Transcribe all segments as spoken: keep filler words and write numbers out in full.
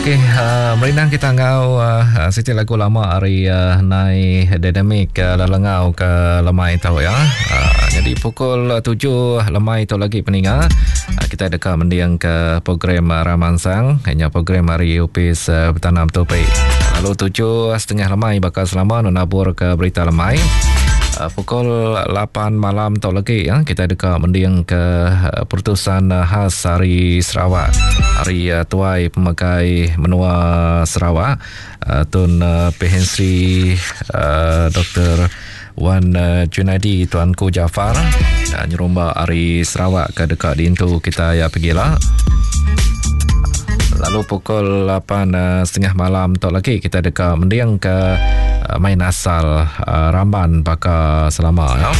Okey, uh, merinang kita ngau uh, siti lagu lama hari uh, nai dinamik uh, lalangau ke lemai tau ya. Uh, jadi pukul tujuh lemai tu lagi peninga. Uh, kita dekat mendiang ke program uh, Ramansang, hanya program hari Upis uh, bertanam topik. Lalu tujuh setengah lemai bakal selama nabur ke berita lemai. Uh, pukul lapan malam tu lagi ya, kita dekat mendiang ke uh, Pertusan uh, khas hari Sarawak, hari uh, tuai pemakai menua Sarawak, uh, Tun uh, Pehensri uh, Doktor Wan uh, Junaidi Tuanku Jafar uh, nyerumba hari Sarawak ke dekat dintu kita ya pergilah. Lalu pukul lapan uh, setengah malam tu lagi kita dekat mendiang ke uh, main asal uh, Ramban Bakar selama ya.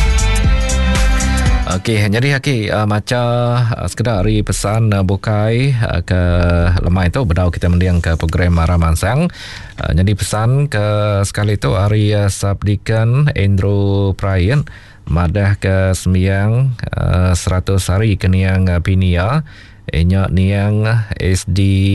Okey, jadi Haki uh, macam uh, sekedar hari pesan uh, bukai uh, ke lemai tu berdau kita mendiang ke program Ramansang. Uh, jadi pesan ke sekali tu hari uh, Sabdikan Andrew Pryan madah ke sembiang uh, seratus hari keniang uh, pinia enyak niang S D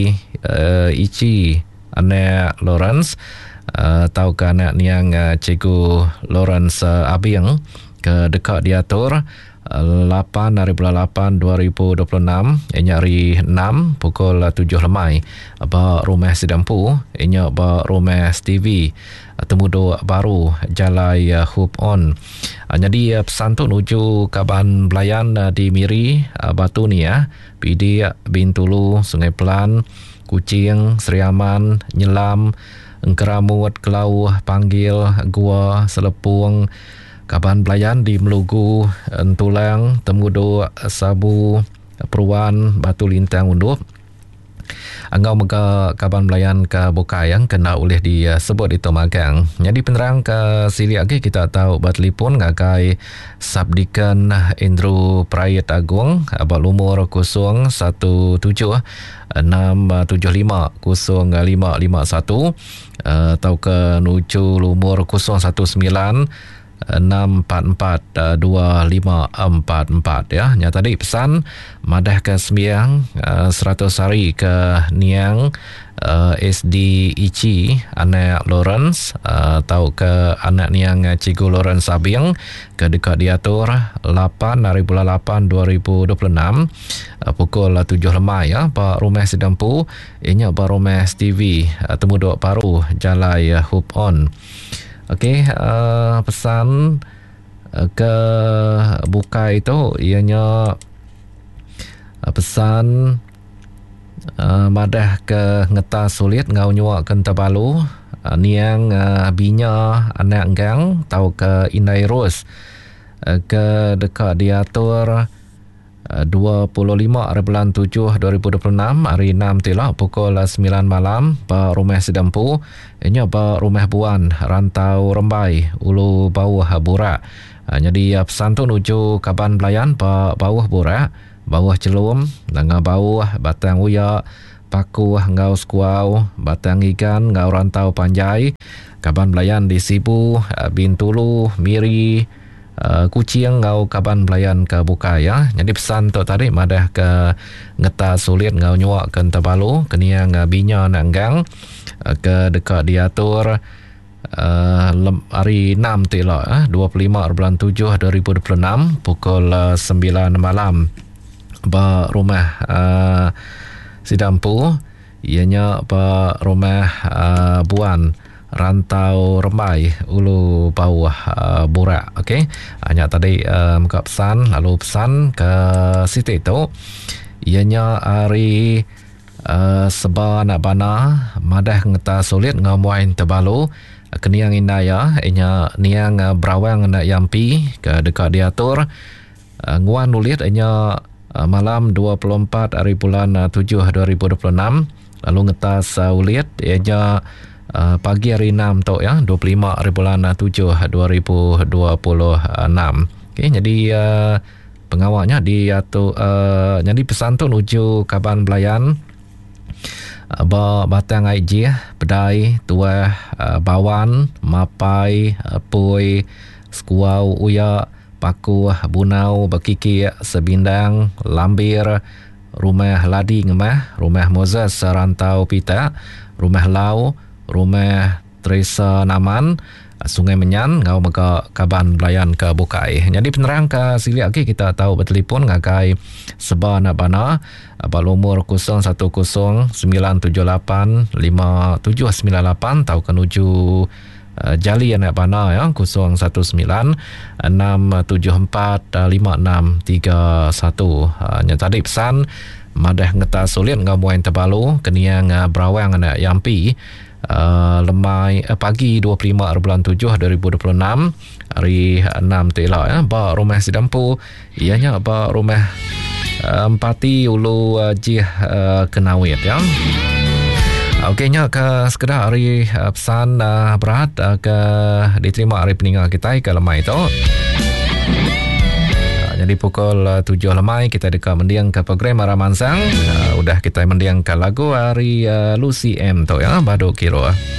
uh, Ichi anak Lawrence uh, tau ke anak niang uh, Cikgu Lawrence uh, Abiang ke dekat diatur uh, lapan hari bulan lapan dua ribu dua puluh enam enyak hari enam pukul tujuh lemai ba rumah Sidampu enyak ba rumah Stevie temudo baru Jalai uh, Hope On. Uh, jadi uh, pesan tu nuju Kaban Belayan uh, di Miri uh, Batu ni ya. Pidi Bintulu, Sungai Pelan, Kuching, Seriaman, Nyelam, Engkeramut, Kelau, Panggil, Gua, Selepung, Kaban Belayan di Melugu, Entulang, Temudo, Sabu, Peruan, Batu Lintang Undup. Angau mega Kaban Belayan ke Bukayang kena oleh disebut itu magang. Jadi penerang ke sili lagi kita tahu bertelefon ngagai Sabdikan Andrew Pryan Agung abad umur kosong satu tujuh enam tujuh lima kosong lima lima satu atau ke nuju umur kosong satu sembilan enam empat empat dua lima empat empat ya. Nya tadi pesan madah ke sembiang uh, seratus hari ke niang uh, S D Ichi anak Lawrence uh, tau ke anak niang Cikgu Lawrence Abiang ke dekat diatur lapan hari bulan lapan dua ribu dua puluh enam uh, pukul tujuh lemai ya pa rumah Sidampu inya pa rumah Stevie uh, temu dua paru Jalai uh, Hope On. Okey, uh, pesan uh, ke buka itu ianya uh, pesan uh, madah ke ngeta sulit ngau nyuak ke Tabalu uh, niang uh, binya anak enggang tau ke Indai Ros uh, ke dekat diatur dua puluh lima hari bulan tujuh dua ribu dua puluh enam hari enam tilak pukul sembilan malam ba rumah Sidampu inya ba rumah Buan Rantau Rembai Ulu Bawah Burak. Ha, jadi pesan tu nuju Kaban Belayan ba Bawah Burak Bawah Celum Nanga Bawah Batang Uyak Paku Ngau Skuau Batang Ikan Ngau Rantau Panjai Kaban Belayan di Sibu Bintulu Miri Uh, Kuching ngau Kaban Belayan ke buka ya. Jadi pesan tu tadi madah ke ngeta sulit ngau nyuak ke Tabalu keniang uh, binya nanggang uh, ke dekat diatur uh, lem, hari enam tu lah uh, dua puluh lima bulan tujuh dua ribu dua puluh enam pukul uh, sembilan malam ba rumah uh, Sidampu ianya ba rumah uh, Buan Rantau Rembai Ulu Bawah uh, Burak. Okey, hanya tadi uh, muka pesan lalu pesan ke Siti tu ianya hari uh, seba nak bana madah ngeta sulit ngamuain Tabalu keniang indaya inya niang uh, Berawang nak Yampi ke dekat diatur uh, nguan nulit inya uh, malam dua puluh empat hari bulan uh, tujuh dua ribu dua puluh enam lalu ngetas uh, ulit ianya Uh, pagi hari enam tu ya dua puluh lima hari bulan tujuh dua ribu dua puluh enam. Okey, jadi uh, pengawalnya di atau uh, jadi pesan tu nuju Kaban Belayan uh, ba Batang I G Pedai Tua uh, Bawan Mapai uh, Pui Skuau Uya Paku Bunau Bakiki Sebindang Lambir Rumah Ladi Ngemah, Rumah Moses Rantau Pita, Rumah Lau, Rumah Teresa Naman, Sungai Menyan, ngau mega kaban belayan ke Bukai. Jadi penerang ke sili lagi kita tahu bertelefon ngagai seba nak bana abal umur kosong satu kosong sembilan tujuh lapan lima tujuh sembilan lapan tahu kenuju uh, jali anak bana ya kosong satu sembilan enam tujuh empat lima enam tiga satu. Nya tadi pesan madah ngeta sulit ngamuain terbalu keniang uh, berawang anak Yampi. Uh, lemai uh, pagi dua puluh lima bulan tujuh dua ribu dua puluh enam hari enam tela ya ba rumah Sidampu ianya ba rumah uh, Empati Ulu uh, Jih uh, Kenawit ya. Okey nya ke sekedar hari uh, pesan uh, berat uh, ke diterima hari peninggal kita ke lemai itu. Jadi pukul uh, tujuh lemai kita dekat mendiang ke program Ramansang. Uh, udah kita mendiang ke lagu hari uh, Lucy M tu ya, Badu Kiro.